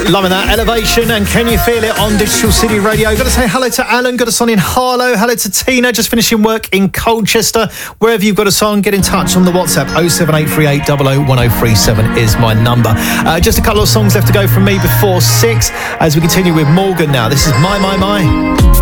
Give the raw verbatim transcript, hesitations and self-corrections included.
Loving that. Elevation and Can You Feel It on Digital City Radio. Got to say hello to Alan, got us on in Harlow. Hello to Tina, just finishing work in Colchester. Wherever you've got us on, get in touch on the WhatsApp. oh seven eight three eight zero zero one zero three seven is my number. Uh, just a couple of songs left to go from me before six as we continue with Morgan now. This is My, My, My.